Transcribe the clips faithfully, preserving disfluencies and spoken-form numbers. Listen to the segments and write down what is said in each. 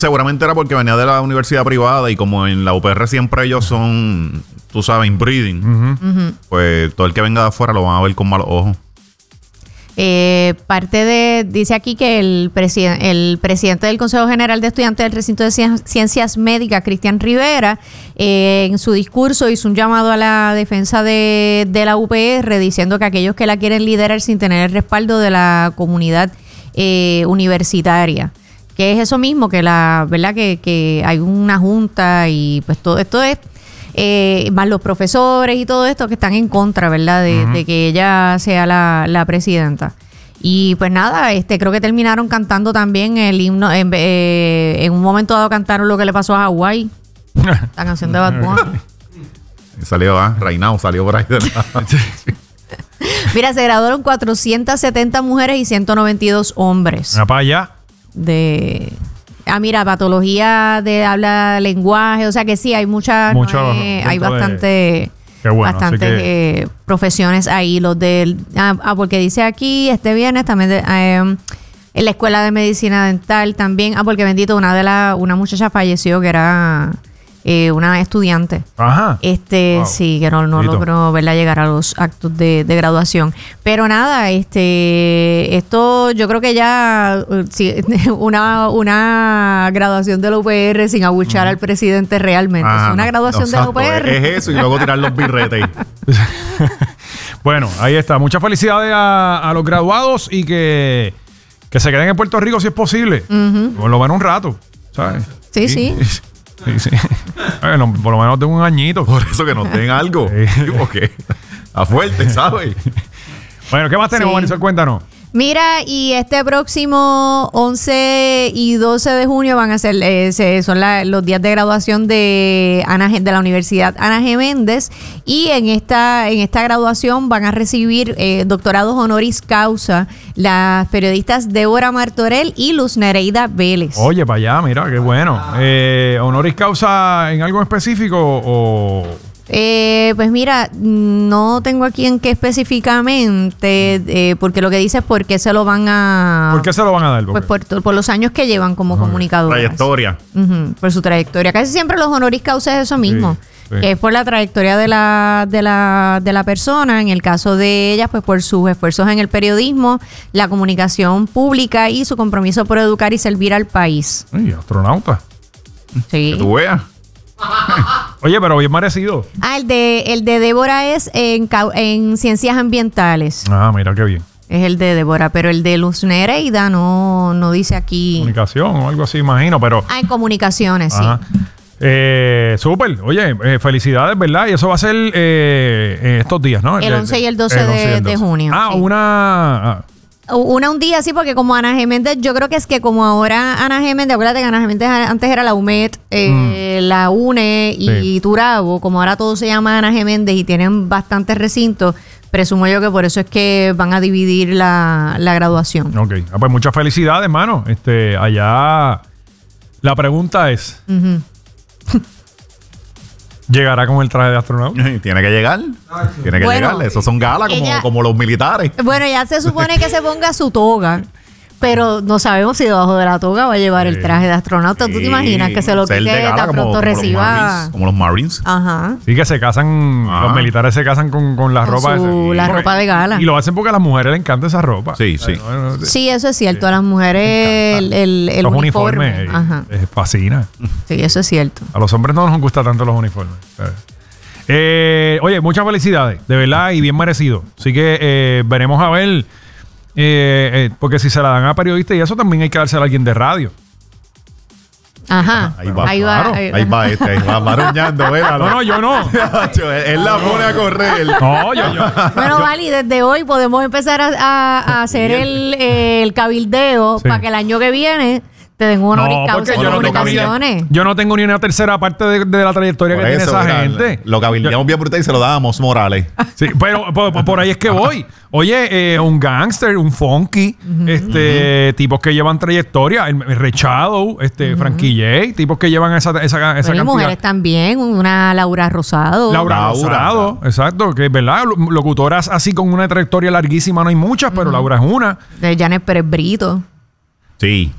Seguramente era porque venía de la universidad privada y como en la U P R siempre ellos son, tú sabes, inbreeding, uh-huh. uh-huh. pues todo el que venga de afuera lo van a ver con malos ojos. Eh, parte de, dice aquí que el, presiden, el presidente del Consejo General de Estudiantes del Recinto de Ciencias Médicas, Cristian Rivera, eh, en su discurso hizo un llamado a la defensa de, de la U P R, diciendo que aquellos que la quieren liderar sin tener el respaldo de la comunidad eh, universitaria, que es eso mismo, que la verdad que, que hay una junta y pues todo esto es Eh, más los profesores y todo esto que están en contra, ¿verdad? De, uh-huh. de que ella sea la, la presidenta. Y pues nada, este creo que terminaron cantando también el himno. En, eh, en un momento dado cantaron lo que le pasó a Hawái. La canción de Bad Bunny. Salió, ah, Reinao salió por ahí. De la... Mira, se graduaron cuatrocientas setenta mujeres y ciento noventa y dos hombres. ¿A para allá? De... Ah, mira, patología de habla, lenguaje, o sea que sí, hay muchas, Mucho, no es, hay bastante, de... bueno, bastantes que... eh, profesiones ahí. Los del, ah, ah, porque dice aquí, este viernes también de, eh, en la escuela de medicina dental también, ah, porque bendito, una de la, una muchacha falleció que era eh, una estudiante. Ajá. Este, wow. Sí, que no, no logró verla llegar a los actos de, de graduación. Pero nada, este, esto yo creo que ya sí, una, una graduación de la U P R sin abuchar mm. al presidente realmente. Ah, es una no, graduación no, de la U P R. Es eso y luego tirar los birretes. Bueno, ahí está. Muchas felicidades a, a los graduados y que, que se queden en Puerto Rico si es posible. Uh-huh. Por lo menos un rato, ¿sabes? Sí, sí. sí. Sí, sí. Bueno, por lo menos tengo un añito. Por eso que nos den algo. Sí. Okay. A fuerte, ¿sabes? Bueno, ¿qué más tenemos, sí. Marisol? Cuéntanos. Mira, y este próximo once y doce de junio van a ser, eh, se, son la, los días de graduación de, Ana, de la Universidad Ana G. Méndez, y en esta, en esta graduación van a recibir eh, doctorados honoris causa las periodistas Débora Martorell y Luz Nereida Vélez. Oye, para allá, mira, qué bueno. Eh, ¿Honoris causa en algo específico o...? Eh, pues mira, no tengo aquí en qué específicamente, eh, porque lo que dice es por qué se lo van a... ¿Por qué se lo van a dar? Pues por, por los años que llevan como no, comunicadoras. Trayectoria. Uh-huh, por su trayectoria. Casi siempre los honoris causa es eso mismo, sí, sí. que es por la trayectoria de la, de, la, de la persona. En el caso de ellas, pues por sus esfuerzos en el periodismo, la comunicación pública y su compromiso por educar y servir al país. Ay, astronauta. Sí. Que tú veas. Oye, pero bien merecido. Ah, el de, el de Débora es en, en ciencias ambientales. Ah, mira qué bien. Es el de Débora, pero el de Luz Nereida no, no dice aquí. Comunicación o algo así, imagino, pero... Ah, en comunicaciones, ajá. Sí. Eh, súper. Oye, eh, felicidades, ¿verdad? Y eso va a ser eh, estos días, ¿no? El once y el doce, el once de, el doce. de junio. Ah, sí. una... Ah. Una un día, sí, porque como Ana G. Méndez, yo creo que es que como ahora Ana G. Méndez, acuérdate que Ana G. Méndez antes era la U M E D, eh, mm. la U N E y sí. Turabo, como ahora todo se llama Ana G. Méndez y tienen bastantes recintos, presumo yo que por eso es que van a dividir la, la graduación. Ok, ah, pues muchas felicidades, hermano. Este, allá la pregunta es... Uh-huh. ¿Llegará con el traje de astronauta? Tiene que llegar. Tiene que bueno, llegar. Esos son galas como, ella, como los militares. Bueno, ya se supone que se ponga su toga. Pero no sabemos si debajo de la toga va a llevar sí. el traje de astronauta. ¿Tú te imaginas que se lo quite tan pronto como, reciba? Como los Marines. Ajá. Sí, que se casan, ah. los militares se casan con, con la con ropa. Su, la ropa de gala. Y lo hacen porque a las mujeres les encanta esa ropa. Sí, sí. No, no, sí, eso es cierto. A las mujeres el, el, el los uniforme. uniformes. Ajá. Les fascina. Sí, eso es cierto. A los hombres no nos gusta tanto los uniformes. Eh, oye, muchas felicidades, de verdad, y bien merecido. Así que eh, veremos a ver... Eh, eh, porque si se la dan a periodistas y eso también hay que dársela a alguien de radio. Ajá. Ahí va, ahí claro. va, ahí, ahí va este, ahí va maruñando, ¿verdad? No, no, yo no. Él la pone a correr. No, yo, yo. Bueno, Vali, desde hoy podemos empezar a, a, a hacer el, el cabildeo sí. para que el año que viene te den un honoris causa en comunicaciones. Yo no tengo ni una tercera parte de, de la trayectoria por que eso, tiene esa mira, gente. Lo cabildeamos bien brutal y se lo dábamos Morales. Sí, pero por, por ahí es que voy. Oye, eh, un gangster, un funky, uh-huh. este, uh-huh. tipos que llevan trayectoria, el, el Ray Shadow, este, uh-huh. Frankie J, tipos que llevan esa, esa, esa bueno, cantidad. Mujeres también, una Laura Rosado. Laura, Laura Rosado, claro. Exacto, que es verdad, locutoras así con una trayectoria larguísima no hay muchas, uh-huh. pero Laura es una. De Janet Pérez Brito. Sí.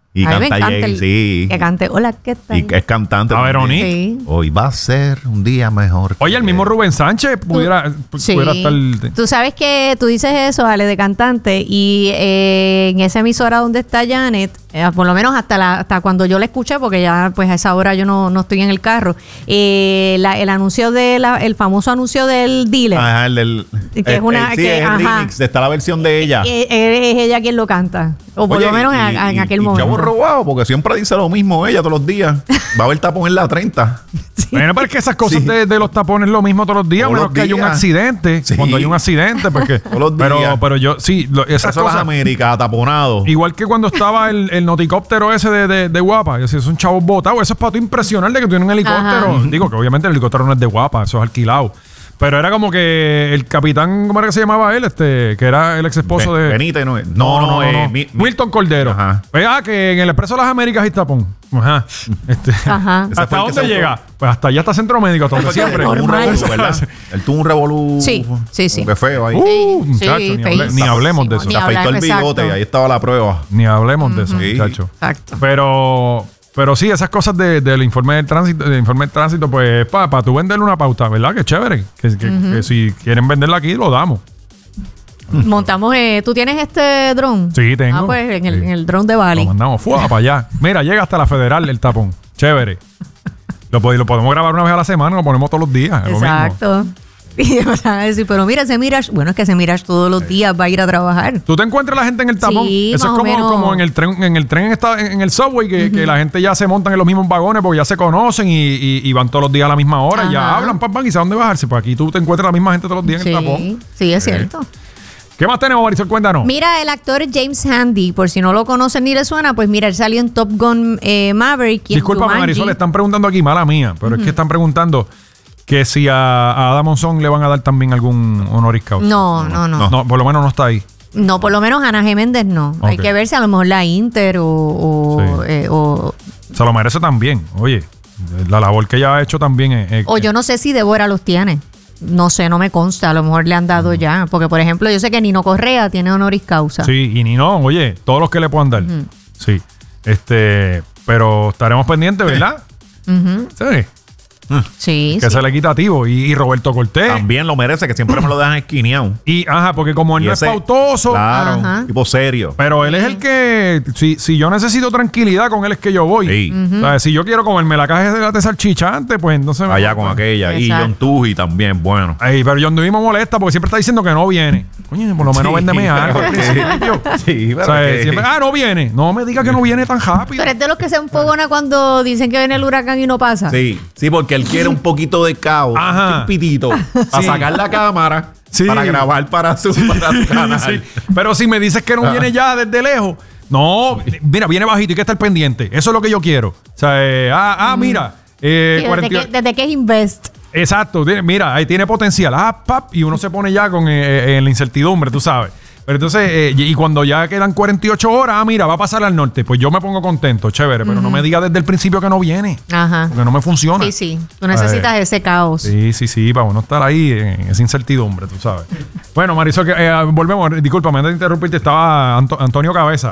Y A mí me canta encanta Jay, el- sí. que cante. Hola, ¿qué tal? Y que es cantante. A también. Veronique. Sí. Hoy va a ser un día mejor. Oye, el mismo Rubén Sánchez pudiera, Sí. pudiera estar... Tú sabes que tú dices eso, Ale, de cantante, y eh, en esa emisora donde está Janet, eh, por lo menos hasta la, hasta cuando yo la escuché, porque ya pues a esa hora yo no, no estoy en el carro, eh, la- el anuncio de la, el famoso anuncio del dealer, Ajá, el del. Que es el- una- el- sí, que- es el ajá. remix. Está la versión de ella. eh, eh, es ella quien lo canta, o por Oye, lo menos y- en, en y- aquel y momento. Chavo robado, porque siempre dice lo mismo ella todos los días. Va a haber tapón en la treinta. Bueno, pero es que esas cosas Sí. de, de los tapones es lo mismo todos los días, Todos menos los que haya un días. accidente. Sí. Cuando hay un accidente, porque... Todos los pero, días. pero yo, sí, lo- esas Eso es cosas... América, taponado. Igual que cuando estaba el, el noticóptero ese de, de, de Guapa. Yo decía, es un chavo botado. Eso es para tú impresionar de que tiene un helicóptero. Ajá. Digo que obviamente el helicóptero no es de Guapa, eso es alquilado. Pero era como que el capitán, ¿cómo era que se llamaba él? Este, que era el ex esposo Be- de. Benítez, no es. No, no, eh, mi- mi- Wilton Cordero. Ajá. Pues, ah, que en el Expreso de las Américas hay tapón. Ajá. Este, Ajá. Ese ¿Hasta fue el que dónde se llega? Pues hasta allá está Centro Médico, hasta donde siempre. Él tuvo un Normal. revolú, ¿verdad? Él tuvo un revolú. Sí, sí, sí. Como que feo ahí. Uh, Sí, muchacho, sí, ni, hable- ni feísimo. hablemos de eso. Ni Se afeitó el hablar, bigote exacto. y ahí estaba la prueba. Ni hablemos de eso, Sí. muchacho. Exacto. Pero, pero sí, esas cosas de- del informe del tránsito, del informe del tránsito, pues para pa tú venderle una pauta, ¿verdad? Que chévere. Que, que- que si quieren venderla aquí, lo damos. Montamos, eh, ¿tú tienes este dron? Sí, tengo. Ah, pues en el, Sí. en el dron de Lo Bali. mandamos fuera para allá. Mira, llega hasta la federal el tapón. Chévere. Lo, pod- lo podemos grabar una vez a la semana, lo ponemos todos los días. es lo mismo. Exacto. Y vas a decir, pero mira, ese Mirage, bueno, es que ese Mirage todos los días va a ir a trabajar. ¿Tú te encuentras la gente en el tapón? Sí, Eso más es o como, menos. como en el tren, en el tren está en, en el subway, que, que la gente ya se montan en los mismos vagones porque ya se conocen y, y- y van todos los días a la misma hora y ya Ajá. hablan, pam, pam, y saben dónde bajarse. Pues aquí tú te encuentras la misma gente todos los días en el tapón. Sí, sí, es cierto. ¿Qué más tenemos, Marisol? Cuéntanos. Mira, el actor James Handy, por si no lo conocen ni le suena, pues mira, él salió en Top Gun eh, Maverick. y en Disculpa, Jumanji. Marisol, le están preguntando aquí, mala mía, pero es que están preguntando que si a, a Adam Monzón le van a dar también algún honoris causa. No, no, no, No, por lo menos no está ahí. no. por lo menos Ana G. Méndez no. Hay Ok. que ver si a lo mejor la Inter o... o, Sí. eh, o, Se lo merece también. Oye, la labor que ella ha hecho también es... es- o yo no sé si Débora los tiene. No sé, no me consta. A lo mejor le han dado ya. Porque, por ejemplo, yo sé que Nino Correa tiene honoris causa. Sí, y ni no, oye, todos los que le puedan dar. Sí. Este, pero estaremos pendientes, ¿verdad? Ujú. Sí. Sí, Que sí. se le equitativo. Y, y Roberto Cortés. También lo merece, que siempre me lo dejan esquineado. Y, ajá, porque como él Y no es ese- pautoso, Claro, Ajá. tipo serio. pero él es el que, si, si yo necesito tranquilidad, con él es que yo voy. Sí. Mm. O sea, si yo quiero comerme la caja de de salchichante, pues entonces... me Allá voy. con aquella. Y Exacto. John Tuji también, bueno. Ay, pero John Dewey me molesta porque siempre está diciendo que no viene. Coño, por lo menos Sí, véndeme algo al pero que- principio. Sí, O pero sea, que- siempre, ah, no viene. No me diga que no viene tan rápido. Pero es de los que se enfogona cuando dicen que viene el huracán y no pasa. Sí, sí, porque él quiere un poquito de caos, Ajá. un pitito, para Sí. sacar la cámara, Sí. para grabar para su, para su canal. Sí. Pero si me dices que no viene ya desde lejos, no, mira, viene bajito y que estar pendiente. Eso es lo que yo quiero. O sea, eh, ah, ah, mira. eh, Sí, desde, cuarenta y ocho que, desde que es Invest. Exacto, tiene- mira, ahí tiene potencial. Ah, pap, y uno se pone ya con eh, eh, en la incertidumbre, tú sabes. Pero entonces, eh, y y cuando ya quedan cuarenta y ocho horas, ah, mira, va a pasar al norte, pues yo me pongo contento, chévere, pero no me diga desde el principio que no viene, Ajá. porque no me funciona. Sí, sí. Tú necesitas Eh, ese caos. Sí, sí, sí, para uno estar ahí en esa incertidumbre, tú sabes. Bueno, Marisol, que, eh, volvemos, discúlpame, antes de interrumpirte, estaba Anto- Antonio Cabeza.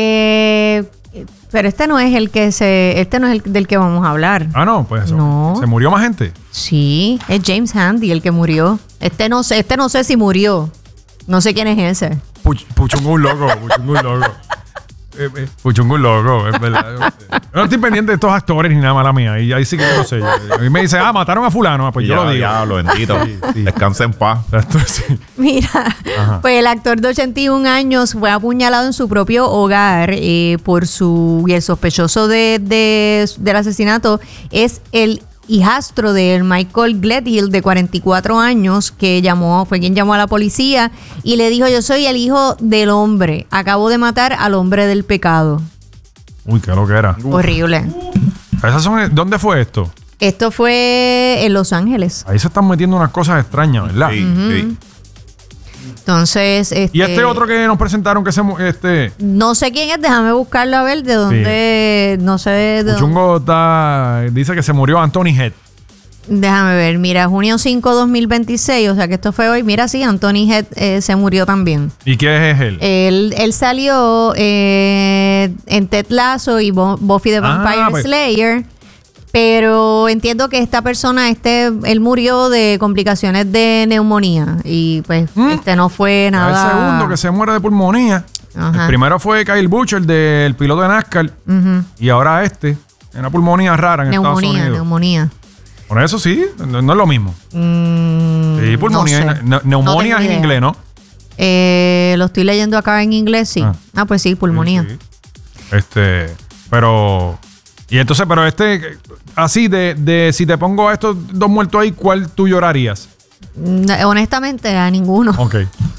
Eh, pero este no es el que se, este no es el del que vamos a hablar. Ah, no, pues eso. No. Se murió más gente. Sí, es James Handy el que murió. Este no sé, este no sé si murió. No sé quién es ese. Puch, Puchungo un loco, Puchungo un loco. Eh, eh, Puchungo un loco, es verdad. Yo no estoy pendiente de estos actores ni nada, mala mía. Y ahí sí que yo no sé. A mí me dice, ah, mataron a fulano. Ah, pues Y yo ya, lo digo. diablo, bendito. sí. Descansa en paz. Esto sí. Mira, Ajá. pues el actor de ochenta y un años fue apuñalado en su propio hogar eh, por su... Y el sospechoso de, de- del asesinato es el hijastro de él, Michael Gledhill, de cuarenta y cuatro años, que llamó, fue quien llamó a la policía y le dijo, yo soy el hijo del hombre, acabo de matar al hombre del pecado. Uy, qué lo que era. Horrible. Esas son, ¿dónde fue esto? Esto fue en Los Ángeles. Ahí se están metiendo unas cosas extrañas, ¿verdad? Sí, sí. Entonces, este, Y este otro que nos presentaron que se mu- este no sé quién es, déjame buscarlo a ver de dónde, no sé de dónde. Puchungo está, dice que se murió Anthony Head. Déjame ver, mira, junio cinco, dos mil veintiséis, o sea que esto fue hoy. Mira, sí, Anthony Head eh, se murió también. ¿Y qué es él? Él, él salió eh, en Ted Lasso y Bo- Buffy the Vampire Ah, pues. Slayer, pero entiendo que esta persona, este, él murió de complicaciones de neumonía y pues ¿Mm? este no fue nada. El segundo que se muere de pulmonía. Ajá. El primero fue Kyle Butcher, del piloto de NASCAR. Ujú. Y ahora este, una pulmonía rara en Estados Neumonía, Unidos. neumonía. Por eso sí, no, no es lo mismo. Mm, Sí, pulmonía. no sé. ne- neumonía No es tengo en idea. inglés, ¿no? Eh, lo estoy leyendo acá en inglés, sí. Ah. Ah, pues sí, pulmonía. Sí, sí. Este, pero... Y entonces, pero este, así de, de si te pongo a estos dos muertos ahí, ¿cuál tú llorarías? Mm, honestamente, a ninguno. Ok.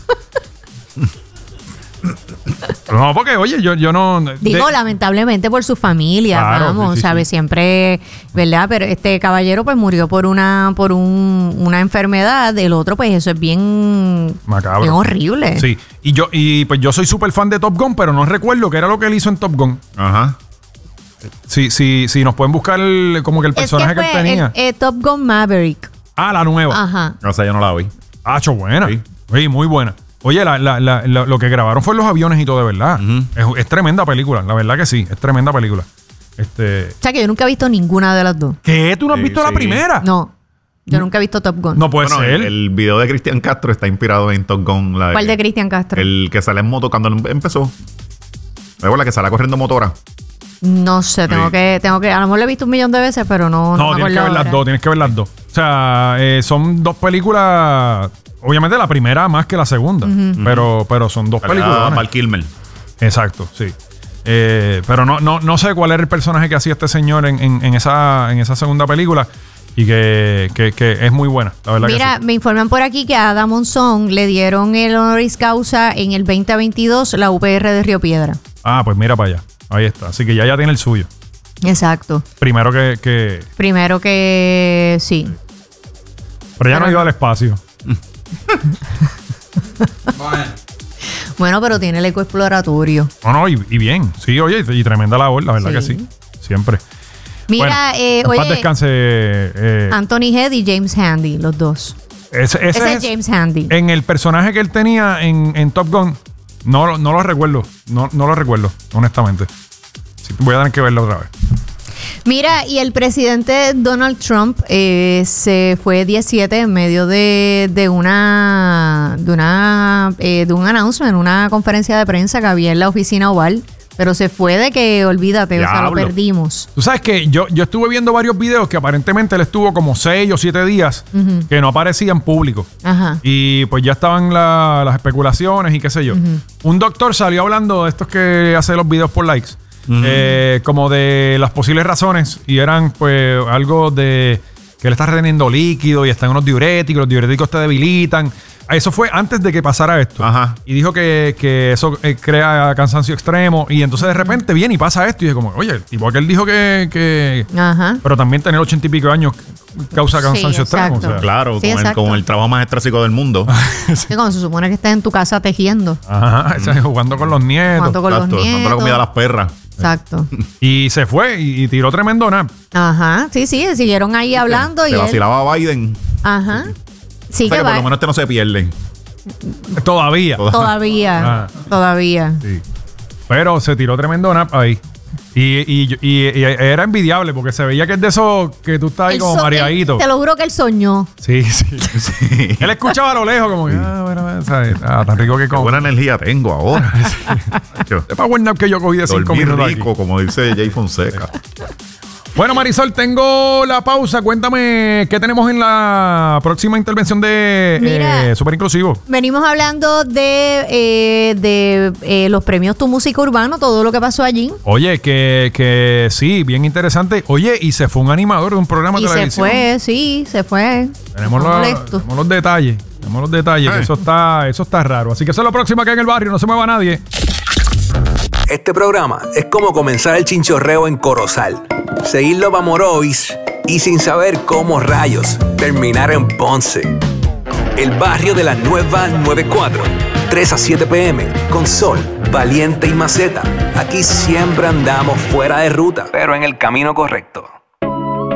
Pero no, porque, oye, yo, yo no... Digo, de- lamentablemente por su familia, Claro, vamos, sí, sí, ¿sabes? sí. Siempre, ¿verdad? Pero este caballero pues murió por una por un, una enfermedad, el otro pues eso es bien, Macabro. bien horrible. Sí, y yo y pues yo soy súper fan de Top Gun, pero no recuerdo qué era lo que él hizo en Top Gun. Ajá. Sí, sí, sí, nos pueden buscar el- como que el Es que personaje que, fue él tenía. el- eh, Top Gun Maverick. Ah, la nueva. Ajá. O sea, yo no la vi. Hacho, buena. Sí. Sí, muy buena. Oye, la- la- la- la- lo que grabaron fue los aviones y todo, de verdad. Ujú. es, es tremenda película, la verdad que sí, es tremenda película. Este, O sea que yo nunca he visto ninguna de las dos. ¿Qué? ¿Tú no has Sí, visto la sí. primera? No, yo nunca he visto Top Gun. No puede Bueno, ser. el, el video de Cristian Castro está inspirado en Top Gun. La ¿Cuál de Cristian Castro? El que sale en moto cuando él empezó. Recuerda que sale corriendo motora. No sé, tengo Sí. que, tengo que, a lo mejor lo he visto un millón de veces, pero no, No, no me tienes que acuerdo ver las ahora. dos, tienes que ver las dos. O sea, eh, son dos películas. Obviamente la primera más que la segunda, pero, pero son dos Sale películas. Val Kilmer. Exacto, sí. Eh, pero no, no, no sé cuál era el personaje que hacía este señor en, en, en esa, en esa segunda película y que, que, que es muy buena, la verdad Mira, que sí. me informan por aquí que a Adam Monzón le dieron el honoris causa en el veinte veintidós la U P R de Río Piedra. Ah, pues mira para allá. Ahí está. Así que ya ya tiene el suyo. Exacto. Primero que... que Primero que sí. pero ya no Pero ha ido no. al espacio. Bueno, pero tiene el eco exploratorio. No, no, y, y bien. Sí, oye, y tremenda labor, la verdad Sí. que sí. Siempre. Mira, Bueno, eh, en paz oye, descanse. eh, Anthony Head y James Handy, los dos. ese ese Ese es, es James Handy. en el personaje que él tenía en, en Top Gun, no, lo- no lo recuerdo. No, no lo recuerdo, honestamente. Sí, voy a tener que verlo otra vez. Mira, y el presidente Donald Trump eh, se fue diecisiete en medio de, de una de una eh, de un announcement, una conferencia de prensa que había en la oficina Oval, pero se fue de que olvídate, o sea, lo Diablo. perdimos. Tú sabes que yo, yo estuve viendo varios videos que aparentemente él estuvo como seis o siete días Ujú. que no aparecía en público. Ajá. Y pues ya estaban la- las especulaciones y qué sé yo. Un doctor salió hablando de estos que hace los videos por likes. eh, como de las posibles razones. Y eran pues algo de que él está reteniendo líquido y están unos diuréticos. Los diuréticos te debilitan. Eso fue antes de que pasara esto. Ajá. Y dijo que, que eso eh, crea cansancio extremo. Y entonces de repente viene y pasa esto. Y dije como, oye, el tipo que él dijo que... que Ajá. pero también tener ochenta y pico de años causa Sí, cansancio extremo. O sea, exacto. Claro, Sí, con, el, exacto. con el trabajo más estrésico del mundo. Sí, cuando se supone que estés en tu casa tejiendo, ajá, ese, jugando con los nietos. jugando con Exacto, los dando la nietos. comida a las perras. Exacto. Y se fue y, y tiró tremendo nap. Ajá. Sí, sí, siguieron ahí hablando y Se él- vacilaba a Biden. Ajá. Sí, O sea que que por va. lo menos este no se pierde. Todavía. Toda- Todavía. Ah. Todavía. Sí. Pero se tiró tremendo nap ahí. Y, y, y- y era envidiable porque se veía que es de esos que tú estás ahí Él como so- mareadito. él- Te lo juro que él soñó. Sí, sí. Sí. Él escuchaba a lo lejos como que, ah, bueno, bueno, ¿sabes? Ah, tan rico que Qué como. buena energía tengo ahora. Yo, Es para buen nap que yo cogí de cinco dormí minutos aquí. rico, como dice Jay Fonseca. Bueno, Marisol, tengo la pausa. Cuéntame qué tenemos en la próxima intervención de Mira. eh, Super Inclusivo. Venimos hablando de, eh, de eh, los premios Tu Música Urbano, todo lo que pasó allí. Oye, que, que sí, bien interesante. Oye, y se fue un animador de un programa de Y se televisión. fue, sí, se fue. Tenemos, Está la- molesto. tenemos los detalles. Tenemos los detalles, que Eh. eso está, eso está raro. Así que eso es lo próximo acá en el barrio. No se mueva nadie. Este programa es como comenzar el chinchorreo en Corozal, seguirlo a Morovis y sin saber cómo rayos terminar en Ponce. El barrio de la nueva noventa y cuatro, tres a siete p m, con Sol, Valiente y Maceta. Aquí siempre andamos fuera de ruta, pero en el camino correcto.